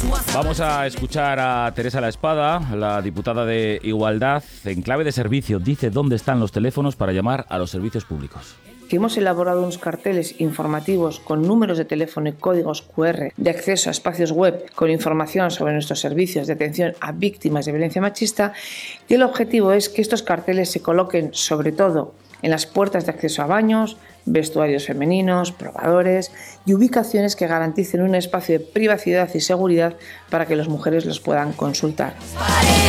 Vamos a escuchar a Teresa La Espada, la diputada de Igualdad, en clave de servicio. Dice dónde están los teléfonos para llamar a los servicios públicos. Que hemos elaborado unos carteles informativos con números de teléfono y códigos QR de acceso a espacios web con información sobre nuestros servicios de atención a víctimas de violencia machista, y el objetivo es que estos carteles se coloquen sobre todo en las puertas de acceso a baños, vestuarios femeninos, probadores y ubicaciones que garanticen un espacio de privacidad y seguridad para que las mujeres los puedan consultar.